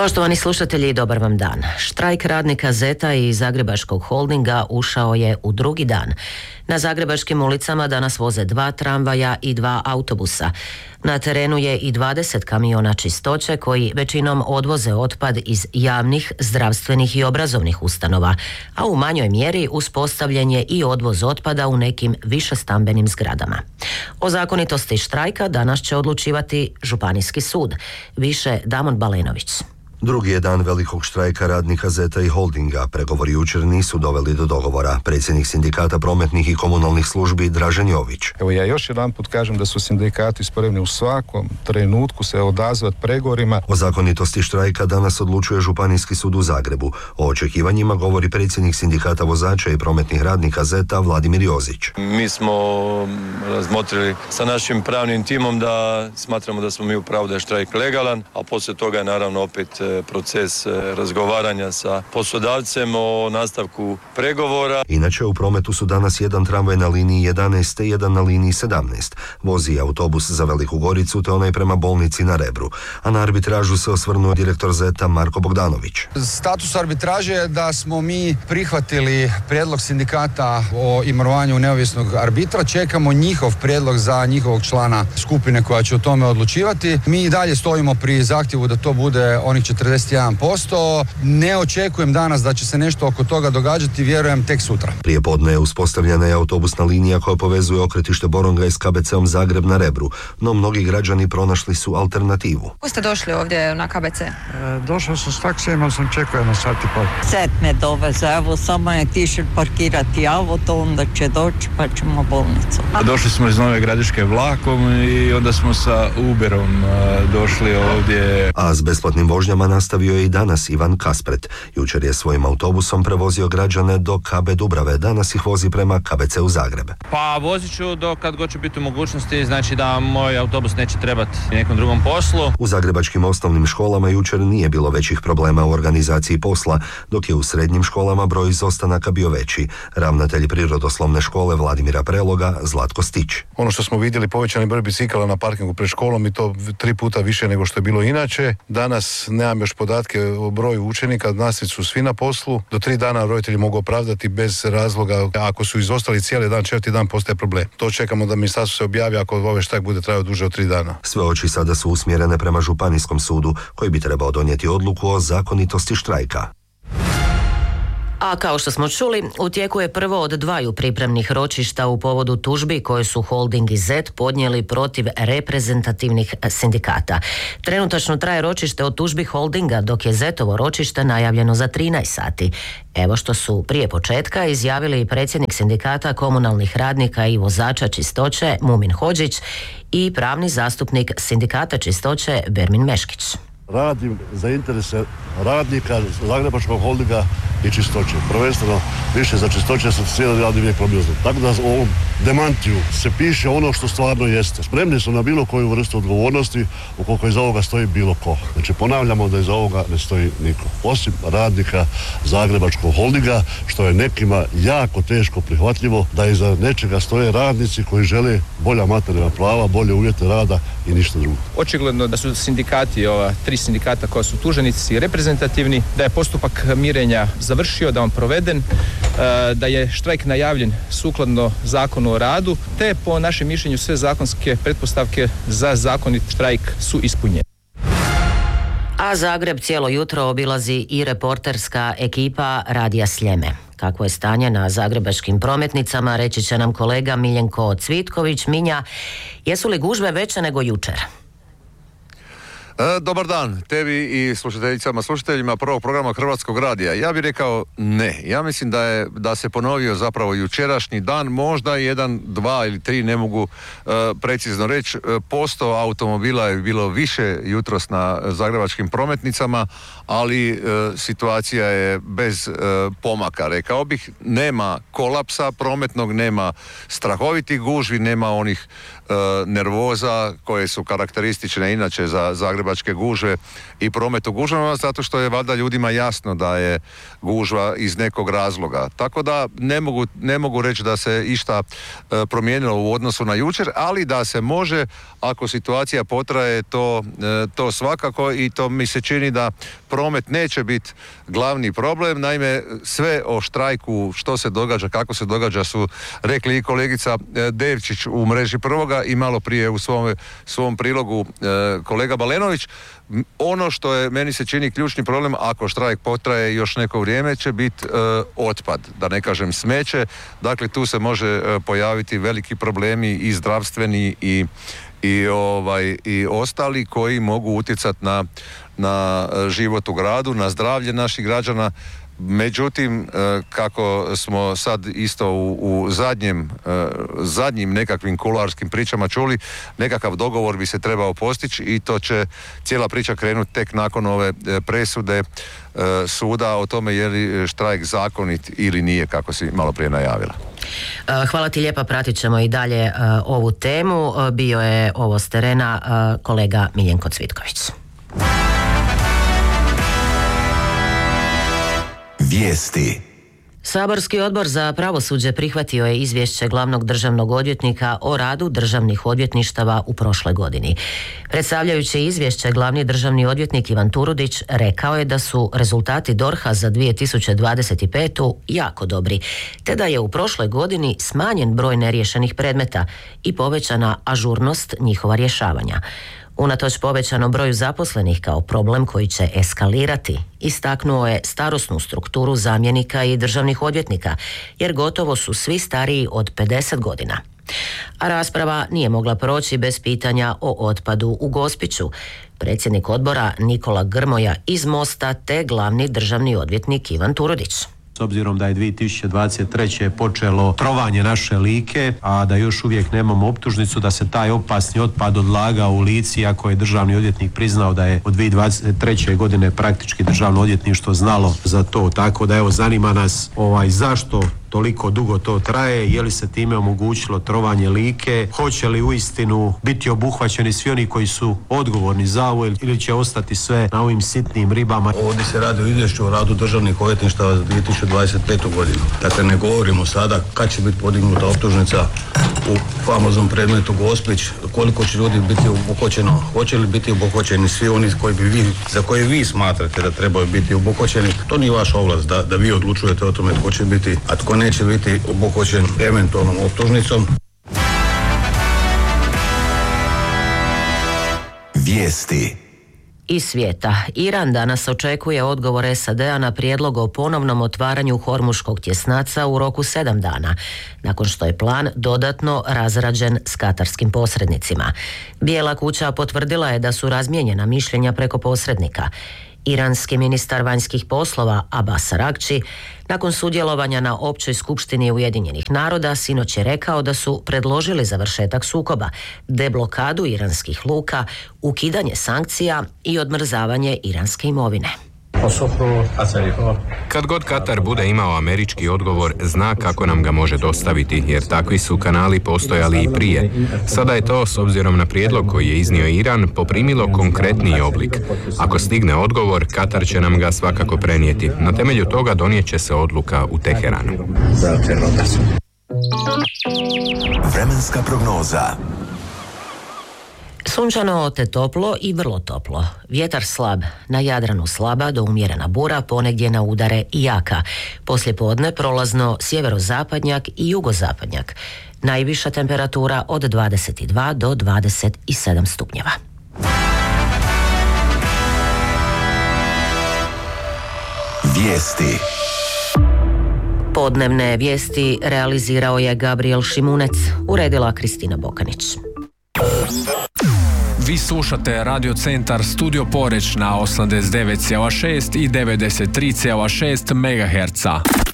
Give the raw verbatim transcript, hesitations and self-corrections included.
Poštovani slušatelji, dobar vam dan. Štrajk radnika Zeta i Zagrebačkog holdinga ušao je u drugi dan. Na zagrebačkim ulicama danas voze dva tramvaja i dva autobusa. Na terenu je i dvadeset kamiona čistoće koji većinom odvoze otpad iz javnih, zdravstvenih i obrazovnih ustanova, a u manjoj mjeri uspostavljen je i odvoz otpada u nekim višestambenim zgradama. O zakonitosti štrajka danas će odlučivati Županijski sud. Više Damon Balenović. Drugi je dan velikog štrajka radnika Zeta i holdinga. Pregovori jučer nisu doveli do dogovora. Predsjednik sindikata prometnih i komunalnih službi Dražen Jović. Evo ja još jedan put kažem da su sindikati spremni u svakom trenutku se odazvati pregovorima. O zakonitosti štrajka danas odlučuje Županijski sud u Zagrebu. O očekivanjima govori predsjednik sindikata vozača i prometnih radnika Zeta Vladimir Jozić. Mi smo razmotrili sa našim pravnim timom da smatramo da smo mi u pravu da je štrajk legalan, a poslije toga je naravno opet proces razgovaranja sa poslodavcem o nastavku pregovora. Inače, u prometu su danas jedan tramvaj na liniji jedanaest te jedan na liniji sedamnaest. Vozi autobus za Veliku Goricu te onaj prema bolnici na Rebru. A na arbitražu se osvrnuo direktor Zeta Marko Bogdanović. Status arbitraže je da smo mi prihvatili prijedlog sindikata o imenovanju neovisnog arbitra. Čekamo njihov prijedlog za njihovog člana skupine koja će o tome odlučivati. Mi i dalje stojimo pri zahtjevu da to bude onih četrdeset jedan posto. Ne očekujem danas da će se nešto oko toga događati, vjerujem tek sutra. Prije podne je uspostavljena je autobusna linija koja povezuje okretište Boronga s K B C-om Zagreb na Rebru, no mnogi građani pronašli su alternativu. Kako ste došli ovdje na K B C? E, došao sam s taksijem, ali sam čekao jedno sat i pol. Set me doveze, evo samo je tišel parkirati auto, onda će doći pa ćemo bolnicu. Došli smo iz Nove Gradiške vlakom i onda smo sa Uberom došli ovdje. A s besplatnim vožnjama nastavio je i danas Ivan Kaspret. Jučer je svojim autobusom prevozio građane do K B Dubrave, danas ih vozi prema K B C u Zagreb. Pa vozit ću do kad god ću biti u mogućnosti, znači da moj autobus neće trebati nekom drugom poslu. U zagrebačkim osnovnim školama jučer nije bilo većih problema u organizaciji posla, dok je u srednjim školama broj izostanaka bio veći. Ravnatelj prirodoslovne škole Vladimira Preloga Zlatko Stić. Ono što smo vidjeli, povećani broj bicikala na parkingu pred školom i to tri puta više nego što je bilo inače. Danas nemam još podatke o broju učenika, nastavnici su svi na poslu. Do tri dana roditelji mogu opravdati bez razloga. Ako su izostali cijeli dan, četvrti dan postaje problem. To čekamo da ministarstvo se objavi ako ovaj štrajk bude trajao duže od tri dana. Sve oči sada su usmjerene prema Županijskom sudu, koji bi trebao donijeti odluku o zakonitosti štrajka. A kao što smo čuli, u tijeku je prvo od dvaju pripremnih ročišta u povodu tužbi koje su Holding i Zet podnijeli protiv reprezentativnih sindikata. Trenutačno traje ročište od tužbi Holdinga, dok je Zetovo ročište najavljeno za trinaest sati. Evo što su prije početka izjavili i predsjednik sindikata komunalnih radnika i vozača čistoće Mumin Hodžić i pravni zastupnik sindikata čistoće Bermin Meškić. Radim za interese radnika Zagrebačkog holdinga i čistoće. Prvenstveno više za čistoće sam cijeli radni vijek probio. Tako da u ovom demantiju se piše ono što stvarno jeste. Spremni su na bilo koju vrstu odgovornosti ukoliko iza ovoga stoji bilo ko. Znači ponavljamo da iza ovoga ne stoji niko. Osim radnika Zagrebačkog holdinga, što je nekima jako teško prihvatljivo da iza nečega stoje radnici koji žele bolja materijalna prava, bolje uvjete rada i ništa drugo. Očigledno da su sindikati, ova tri sindikata koja su tuženici reprezentativni, da je postupak mirenja završio, da on proveden, da je štrajk najavljen sukladno zakonu o radu, te po našem mišljenju sve zakonske pretpostavke za zakonit štrajk su ispunjene. A Zagreb cijelo jutro obilazi i reporterska ekipa Radija Sljeme. Kakvo je stanje na zagrebačkim prometnicama, reći će nam kolega Miljenko Cvitković. Minja, jesu li gužve veće nego jučer? E, dobar dan tebi i slušateljicama, slušateljima prvog programa Hrvatskog radija. Ja bih rekao ne. Ja mislim da je da se ponovio zapravo jučerašnji dan, možda jedan, dva ili tri, ne mogu e, precizno reći. E, posto automobila je bilo više jutros na zagrebačkim prometnicama, ali e, situacija je bez e, pomaka. Rekao bih, nema kolapsa prometnog, nema strahovitih gužvi, nema onih nervoza koje su karakteristične inače za zagrebačke gužve i promet u gužvama, zato što je valjda ljudima jasno da je gužva iz nekog razloga. Tako da ne mogu, ne mogu reći da se išta e, promijenilo u odnosu na jučer, ali da se može, ako situacija potraje, to, e, to svakako, i to mi se čini da promet neće biti glavni problem. Naime, sve o štrajku, što se događa, kako se događa, su rekli i kolegica Devčić u mreži Prvoga i malo prije u svom, svom prilogu e, kolega Balenović. Ono što je, meni se čini, ključni problem, ako štrajk potraje još neko vrijeme, će biti e, otpad, da ne kažem smeće. Dakle, tu se može e, pojaviti veliki problemi i zdravstveni i, i, ovaj, i ostali koji mogu utjecati na, na život u gradu, na zdravlje naših građana. Međutim, kako smo sad isto u, u zadnjem, zadnjim nekakvim kuluarskim pričama čuli, nekakav dogovor bi se trebao postići i to će cijela priča krenuti tek nakon ove presude suda o tome je li štrajk zakonit ili nije, kako si malo prije najavila. Hvala ti lijepa, pratit ćemo i dalje ovu temu. Bio je ovo s terena kolega Miljenko Cvitković. Vijesti. Saborski odbor za pravosuđe prihvatio je izvješće glavnog državnog odvjetnika o radu državnih odvjetništava u prošloj godini. Predstavljajući izvješće, glavni državni odvjetnik Ivan Turudić rekao je da su rezultati D O R H-a za dvije tisuće dvadeset petu jako dobri, te da je u prošloj godini smanjen broj neriješenih predmeta i povećana ažurnost njihova rješavanja. Unatoč povećanom broju zaposlenih kao problem koji će eskalirati, istaknuo je starosnu strukturu zamjenika i državnih odvjetnika, jer gotovo su svi stariji od pedeset godina. A rasprava nije mogla proći bez pitanja o otpadu u Gospiću. Predsjednik odbora Nikola Grmoja iz Mosta te glavni državni odvjetnik Ivan Turudić. S obzirom da je dvije tisuće dvadeset treće počelo trovanje naše Like, a da još uvijek nemamo optužnicu da se taj opasni otpad odlagao u Lici, ako je državni odvjetnik priznao da je od dvije tisuće dvadeset treće godine praktički državno odvjetništvo znalo za to. Tako da evo, zanima nas ovaj zašto toliko dugo to traje, je li se time omogućilo trovanje Like, hoće li uistinu biti obuhvaćeni svi oni koji su odgovorni za ovo ili će ostati sve na ovim sitnim ribama. Ovdje se radi o izvješću o radu državnih odvjetništava za dvije tisuće dvadeset petu godinu. Dakle, ne govorimo sada kad će biti podignuta optužnica u famoznom predmetu Gospić, koliko će ljudi biti obuhvaćeno, hoće li biti obuhvaćeni svi oni koji bi vi, za koje vi smatrate da trebaju biti obuhvaćeni. To nije vaša ovlast da, da vi odlučujete o tome tko će biti, a tko neće biti obuhvaćen eventualnom optužnicom. Vijesti. Iz svijeta. Iran danas očekuje odgovor S A D-a na prijedlog o ponovnom otvaranju Hormuškog tjesnaca u roku sedam dana, nakon što je plan dodatno razrađen s katarskim posrednicima. Bijela kuća potvrdila je da su razmijenjena mišljenja preko posrednika. Iranski ministar vanjskih poslova Abbas Araghči nakon sudjelovanja na općoj skupštini Ujedinjenih naroda sinoć je rekao da su predložili završetak sukoba, deblokadu iranskih luka, ukidanje sankcija i odmrzavanje iranske imovine. Kad god Katar bude imao američki odgovor, zna kako nam ga može dostaviti, jer takvi su kanali postojali i prije. Sada je to, s obzirom na prijedlog koji je iznio Iran, poprimilo konkretniji oblik. Ako stigne odgovor, Katar će nam ga svakako prenijeti. Na temelju toga donijet će se odluka u Teheranu. Vremenska prognoza. Sunčano te toplo i vrlo toplo. Vjetar slab, na Jadranu slaba do umjerena bura, ponegdje na udare i jaka. Poslijepodne prolazno sjeverozapadnjak i jugozapadnjak. Najviša temperatura od dvadeset dva do dvadeset sedam stupnjeva. Vijesti. Podnevne vijesti realizirao je Gabriel Šimunec, uredila Kristina Bokanić. Vi slušate Radio Centar Studio Poreć na osamdeset devet zarez šest i devedeset tri zarez šest megaherca.